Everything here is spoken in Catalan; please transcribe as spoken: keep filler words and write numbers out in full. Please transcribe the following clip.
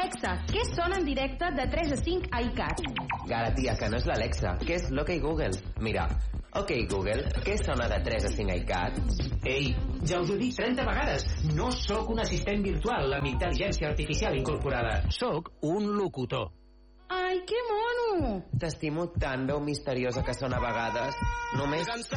Alexa, què sona en directe de tres a cinc a iCat? Garatia, que no és l'Alexa, que és l'OK Google. Mira, OK Google, què sona de tres a cinc a iCat? Ei, ja us ho dic trenta vegades, no sóc un assistent virtual amb intel·ligència artificial incorporada. Sóc un locutor. Ai, que mono! T'estimo tant, veu misteriosa que sona a vegades. Només